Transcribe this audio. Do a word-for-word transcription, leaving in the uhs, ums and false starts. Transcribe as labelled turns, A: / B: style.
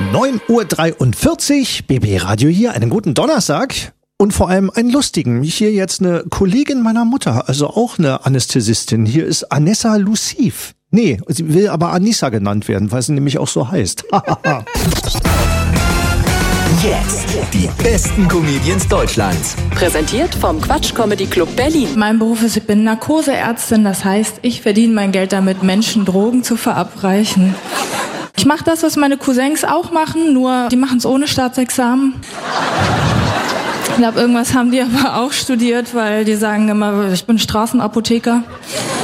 A: neun Uhr dreiundvierzig, B B Radio hier, einen guten Donnerstag und vor allem einen lustigen. Hier jetzt eine Kollegin meiner Mutter, also auch eine Anästhesistin. Hier ist Anessa Luciv. Nee, sie will aber Anissa genannt werden, weil sie nämlich auch so heißt.
B: Jetzt die besten Comedians Deutschlands.
C: Präsentiert vom Quatsch Comedy Club Berlin.
D: Mein Beruf ist, ich bin Narkoseärztin, das heißt, ich verdiene mein Geld damit, Menschen Drogen zu verabreichen. Ich mache das, was meine Cousins auch machen, nur die machen es ohne Staatsexamen. Ich glaube, irgendwas haben die aber auch studiert, weil die sagen immer, ich bin Straßenapotheker.